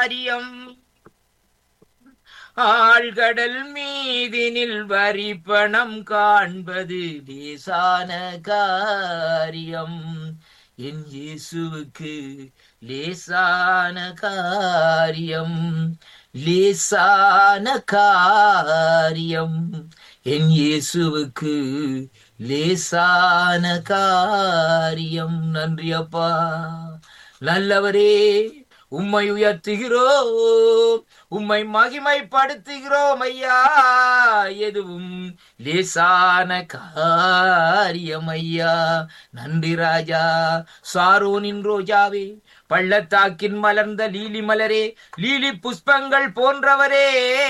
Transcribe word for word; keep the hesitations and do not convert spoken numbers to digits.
காரியம் ஆழ்கடல் மீதினில் வரி பணம் காண்பது லேசான காரியம். என் இயேசுவுக்கு லேசான காரியம், லேசான காரியம். என் இயேசுவுக்கு லேசான காரியம். நன்றி அப்பா, நல்லவரே, உம்மை உயர்த்துகிறோம், உம்மை மகிமைப்படுத்துகிறோம் ஐயா. எதுவும் லேசான காரியம் ஐயா. நன்றி ராஜா. சாரோனின் ரோஜாவே, பள்ளத்தாக்கின் மலர்ந்த லீலி மலரே, லீலி புஷ்பங்கள் போன்றவரே,